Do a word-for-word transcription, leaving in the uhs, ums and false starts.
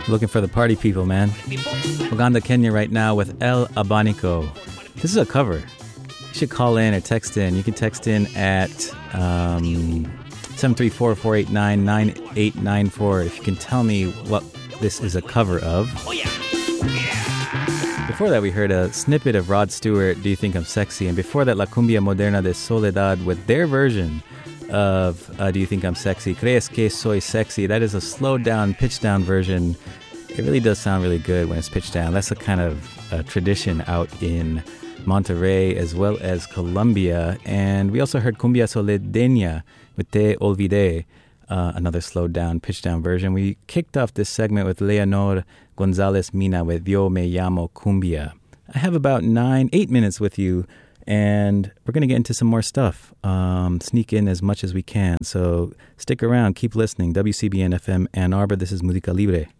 Looking for the party people, man. Uganda, Kenya right now with El Abanico. This is a cover. You should call in or text in. You can text in at um, seven three four, four eight nine, nine eight nine four if you can tell me what this is a cover of. Before that, we heard a snippet of Rod Stewart, Do You Think I'm Sexy? And before that, La Cumbia Moderna de Soledad with their version of uh, Do You Think I'm Sexy? Crees que soy sexy? That is a slowed down, pitched down version. It really does sound really good when it's pitched down. That's a kind of uh, tradition out in Monterrey as well as Colombia. And we also heard Cumbia Soledeña with Te Olvidé, uh, another slowed down, pitched down version. We kicked off this segment with Leonor Gonzalez Mina with Yo Me Llamo Cumbia. I have about nine, eight minutes with you, and we're going to get into some more stuff. Um, sneak in as much as we can. So stick around, keep listening. W C B N F M Ann Arbor, this is Música Libre.